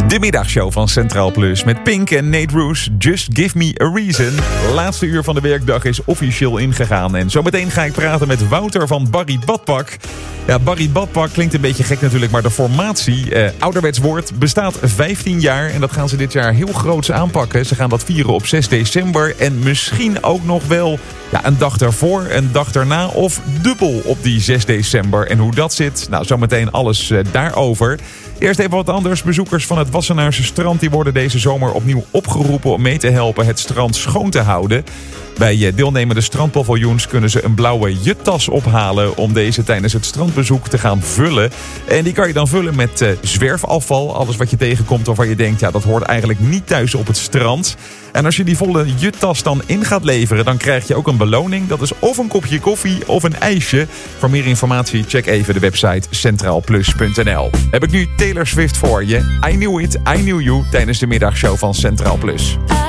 De middagshow van Centraal Plus met Pink en Nate Roos. Just Give Me a Reason. Laatste uur van de werkdag is officieel ingegaan. En zometeen ga ik praten met Wouter van Barry Badpak. Ja, Barry Badpak klinkt een beetje gek natuurlijk, maar de formatie, ouderwets woord, bestaat 15 jaar. En dat gaan ze dit jaar heel groots aanpakken. Ze gaan dat vieren op 6 december. En misschien ook nog wel een dag daarvoor, een dag daarna of dubbel op die 6 december. En hoe dat zit, nou zometeen alles daarover. Eerst even wat anders. Bezoekers van het Wassenaarse strand die worden deze zomer opnieuw opgeroepen om mee te helpen het strand schoon te houden. Bij deelnemende strandpaviljoens kunnen ze een blauwe juttas ophalen om deze tijdens het strandbezoek te gaan vullen. En die kan je dan vullen met zwerfafval. Alles wat je tegenkomt waarvan je denkt, dat hoort eigenlijk niet thuis op het strand. En als je die volle juttas dan in gaat leveren, dan krijg je ook een beloning. Dat is of een kopje koffie of een ijsje. Voor meer informatie check even de website centraalplus.nl. Heb ik nu Taylor Swift voor je. I Knew It, I Knew You tijdens de middagshow van Centraal Plus.